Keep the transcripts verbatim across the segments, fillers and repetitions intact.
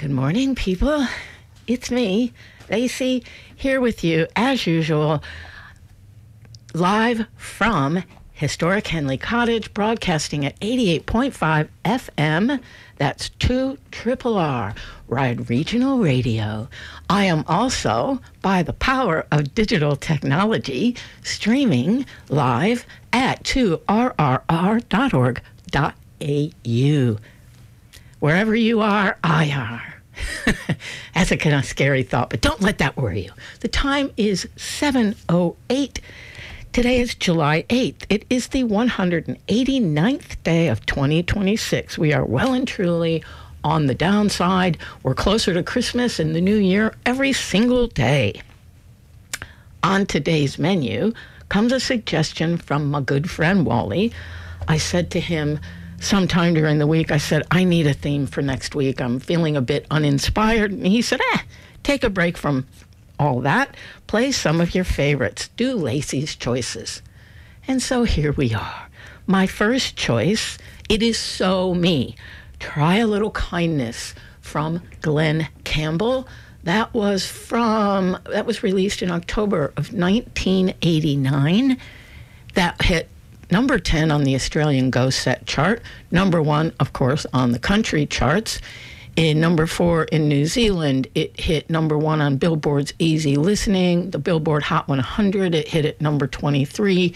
Good morning, people. It's me, Lacey, here with you, as usual, live from historic Henley Cottage, broadcasting at eighty-eight point five F M. That's two Triple R, Ride Regional Radio. I am also, by the power of digital technology, streaming live at two R R R dot org dot A U. Wherever you are, I are. That's a kind of scary thought, but don't let that worry you. The time is seven oh eight. Today is July eighth. It is the one hundred eighty-ninth day of twenty twenty-six. We are well and truly on the downside. We're closer to Christmas and the New Year every single day. On today's menu comes a suggestion from my good friend Wally. I said to him sometime during the week, I said, I need a theme for next week. I'm feeling a bit uninspired. And he said, eh, take a break from all that. Play some of your favorites. Do Lacey's choices. And so here we are. My first choice, it is so me. Try a Little Kindness from Glen Campbell. That was from, that was released in October of nineteen eighty-nine. That hit number ten on the Australian Go Set chart, number one, of course, on the country charts. In number four in New Zealand, it hit number one on Billboard's Easy Listening, the Billboard Hot one hundred, it hit at number twenty-three.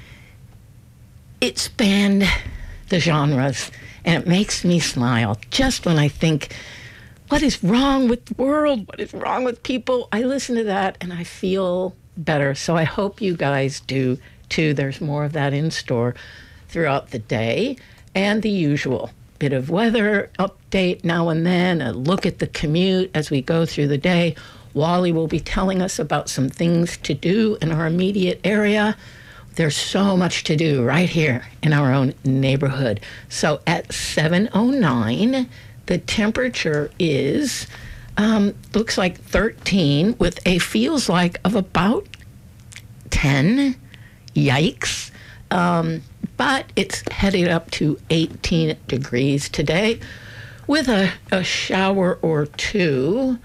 It spanned the genres, and it makes me smile just when I think, what is wrong with the world? What is wrong with people? I listen to that and I feel better. So I hope you guys do too. There's more of that in store throughout the day, and the usual bit of weather update now and then, a look at the commute as we go through the day. Wally will be telling us about some things to do in our immediate area. There's so much to do right here in our own neighborhood. So at seven oh nine, the temperature is, um, looks like thirteen with a feels like of about ten. Yikes. Um, but it's headed up to eighteen degrees today with a, a shower or two.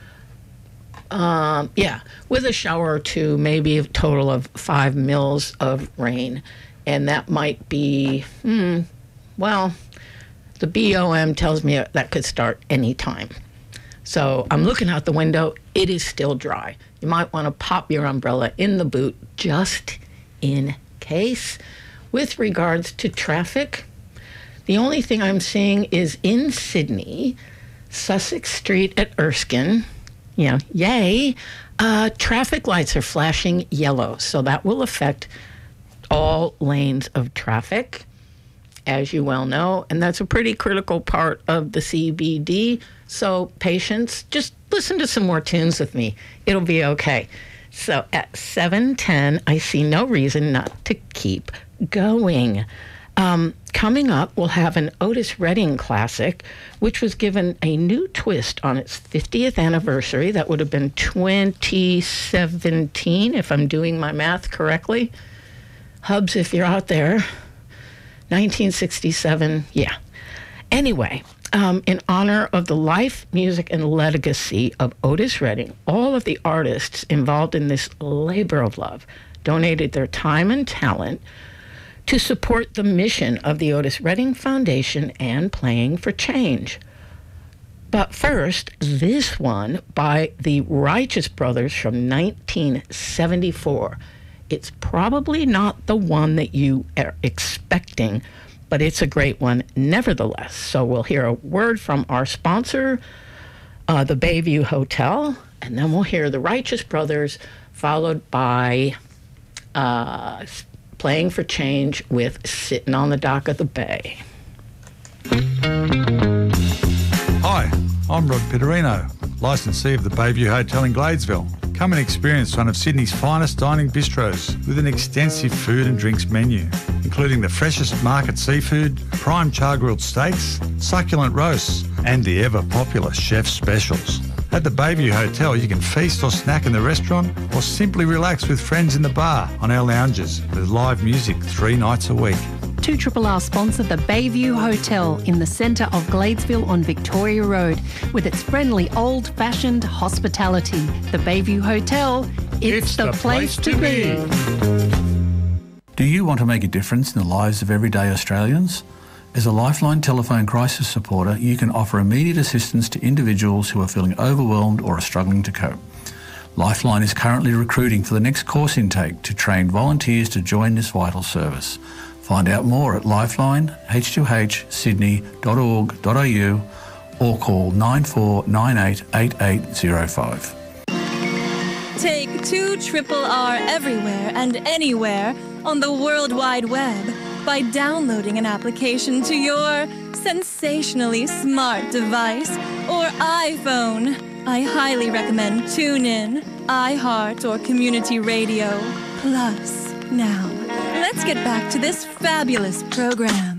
Um, yeah, with a shower or two, maybe a total of five mils of rain. And that might be, hmm, well, the B O M tells me that could start anytime. So I'm looking out the window. It is still dry. You might want to pop your umbrella in the boot just in case. With regards to traffic, the only thing I'm seeing is in Sydney, Sussex Street at Erskine, you know, yay, uh, traffic lights are flashing yellow, so that will affect all lanes of traffic, as you well know, and that's a pretty critical part of the C B D, so patience, just listen to some more tunes with me. It'll be okay. So at seven ten, I see no reason not to keep going. Um, coming up, we'll have an Otis Redding classic, which was given a new twist on its fiftieth anniversary. That would have been twenty seventeen, if I'm doing my math correctly. Hubs, if you're out there, nineteen sixty-seven, yeah. Anyway, um, in honor of the life, music, and legacy of Otis Redding, all of the artists involved in this labor of love donated their time and talent to support the mission of the Otis Redding Foundation and Playing for Change. But first, this one by the Righteous Brothers from nineteen seventy-four. It's probably not the one that you are expecting, but it's a great one nevertheless. So we'll hear a word from our sponsor, uh, the Bayview Hotel, and then we'll hear the Righteous Brothers, followed by uh, Playing for Change with Sitting on the Dock of the Bay. Hi, I'm Rod Pitterino, licensee of the Bayview Hotel in Gladesville. Come and experience one of Sydney's finest dining bistros with an extensive food and drinks menu, including the freshest market seafood, prime char-grilled steaks, succulent roasts, and the ever-popular chef's specials. At the Bayview Hotel, you can feast or snack in the restaurant or simply relax with friends in the bar on our lounges with live music three nights a week. two R R R sponsor the Bayview Hotel in the centre of Gladesville on Victoria Road with its friendly old-fashioned hospitality. The Bayview Hotel, it's, it's the, the place, place to be. Do you want to make a difference in the lives of everyday Australians? As a Lifeline telephone crisis supporter, you can offer immediate assistance to individuals who are feeling overwhelmed or are struggling to cope. Lifeline is currently recruiting for the next course intake to train volunteers to join this vital service. Find out more at lifeline h two h sydney dot org dot a u or call nine four nine eight eight eight zero five. Take two R R R everywhere and anywhere on the World Wide Web by downloading an application to your sensationally smart device or iPhone. I highly recommend TuneIn, iHeart, or Community Radio. Plus, now, let's get back to this fabulous program.